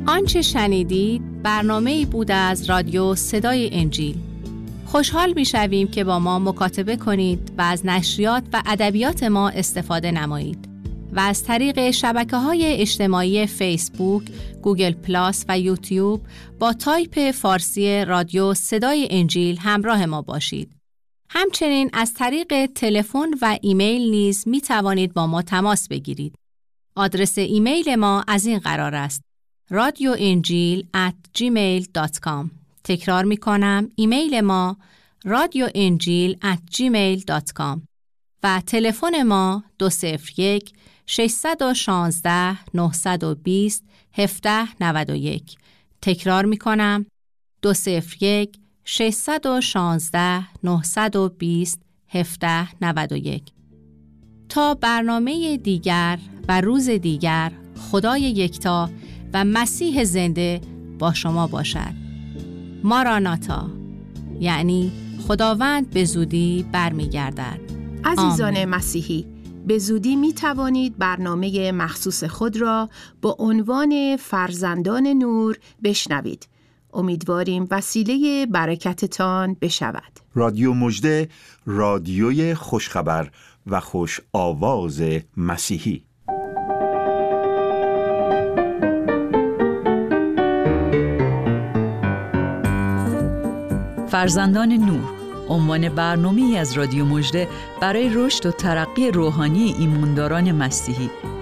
آنچه شنیدید برنامه‌ای بود از رادیو صدای انجیل. خوشحال می‌شویم که با ما مکاتبه کنید و از نشریات و ادبیات ما استفاده نمایید و از طریق شبکه‌های اجتماعی فیسبوک، گوگل پلاس و یوتیوب با تایپ فارسی رادیو صدای انجیل همراه ما باشید. همچنین از طریق تلفن و ایمیل نیز می توانید با ما تماس بگیرید. آدرس ایمیل ما از این قرار است: radioinjil@gmail.com. تکرار می کنم، ایمیل ما radioinjil@gmail.com و تلفن ما 201-616-920-1791. تکرار می کنم، 201-616-920-1791. تا برنامه دیگر و روز دیگر، خدای یکتا و مسیح زنده با شما باشد. ماراناتا، یعنی خداوند به زودی برمیگردد. عزیزان مسیحی، به زودی می توانید برنامه مخصوص خود را با عنوان فرزندان نور بشنوید. امیدواریم وسیله برکتتان بشود. رادیو مژده، رادیوی خوشخبر و خوش آواز مسیحی. فرزندان نور، عنوان برنامه‌ای از رادیو مژده برای رشد و ترقی روحانی ایمانداران مسیحی.